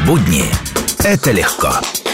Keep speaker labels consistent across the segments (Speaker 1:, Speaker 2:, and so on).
Speaker 1: Будни – это легко.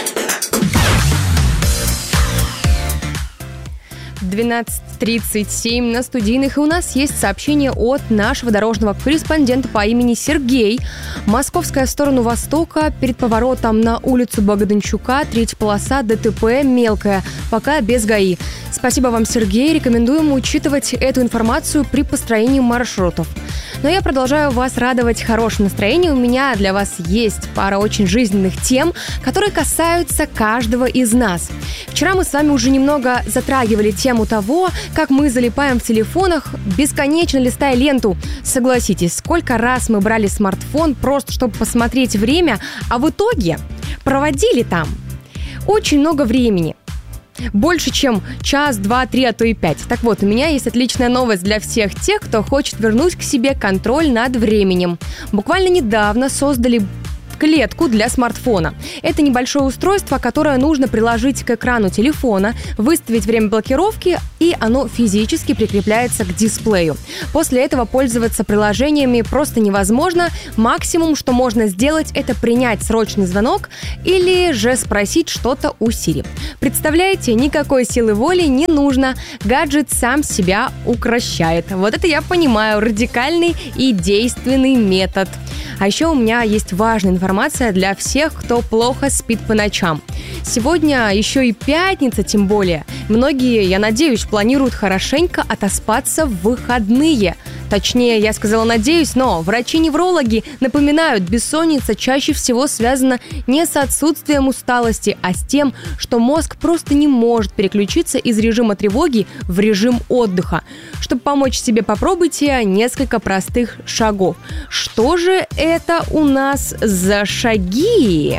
Speaker 2: 12:37 на студийных, и у нас есть сообщение от нашего дорожного корреспондента по имени Сергей. Московская сторона Востока, перед поворотом на улицу Богданчука, 3-я полоса, ДТП, мелкая, пока без ГАИ. Спасибо вам, Сергей, рекомендуем учитывать эту информацию при построении маршрутов. Но я продолжаю вас радовать хорошим настроением. У меня для вас есть пара очень жизненных тем, которые касаются каждого из нас. Вчера мы с вами уже немного затрагивали тему того, как мы залипаем в телефонах, бесконечно листая ленту. Согласитесь, сколько раз мы брали смартфон просто, чтобы посмотреть время, а в итоге проводили там очень много времени. Больше, чем час, 2, 3, а то и 5. Так вот, у меня есть отличная новость для всех тех, кто хочет вернуть к себе контроль над временем. Буквально недавно создали клетку для смартфона. Это небольшое устройство, которое нужно приложить к экрану телефона, выставить время блокировки, и оно физически прикрепляется к дисплею. После этого пользоваться приложениями просто невозможно. Максимум, что можно сделать, это принять срочный звонок или же спросить что-то у Siri. Представляете, никакой силы воли не нужно. Гаджет сам себя укрощает. Вот это я понимаю, радикальный и действенный метод. А еще у меня есть важная информация для всех, кто плохо спит по ночам. Сегодня еще и пятница, тем более. Многие, я надеюсь, планируют хорошенько отоспаться в выходные. Точнее, я сказала «надеюсь», но врачи-неврологи напоминают, бессонница чаще всего связана не с отсутствием усталости, а с тем, что мозг просто не может переключиться из режима тревоги в режим отдыха. Чтобы помочь себе, попробуйте несколько простых шагов. Что же это у нас за шаги?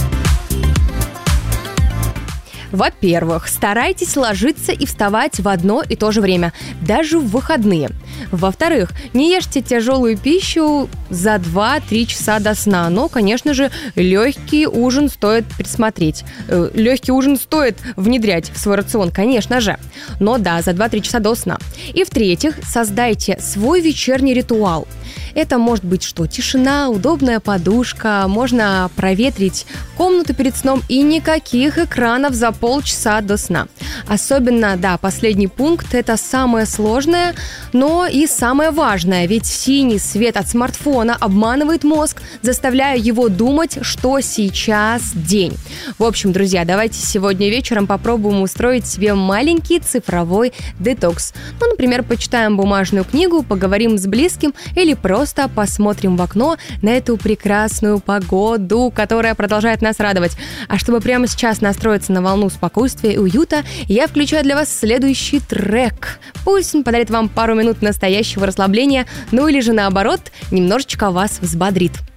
Speaker 2: Во-первых, старайтесь ложиться и вставать в одно и то же время, даже в выходные. Во-вторых, не ешьте тяжелую пищу за 2-3 часа до сна. Но, конечно же, легкий ужин стоит присмотреть. Легкий ужин стоит внедрять в свой рацион, конечно же. Но да, за 2-3 часа до сна. И в-третьих, создайте свой вечерний ритуал. Это может быть что? Тишина, удобная подушка, можно проветрить комнату перед сном и никаких экранов за полчаса до сна. Особенно, да, последний пункт – это самое сложное, но и самое важное, ведь синий свет от смартфона обманывает мозг, заставляя его думать, что сейчас день. В общем, друзья, давайте сегодня вечером попробуем устроить себе маленький цифровой детокс. Ну, например, почитаем бумажную книгу, поговорим с близким или просто посмотрим в окно на эту прекрасную погоду, которая продолжает нас радовать. А чтобы прямо сейчас настроиться на волну спокойствия и уюта, я включаю для вас следующий трек. Пусть он подарит вам пару минут настоящего расслабления, ну или же наоборот, немножечко вас взбодрит.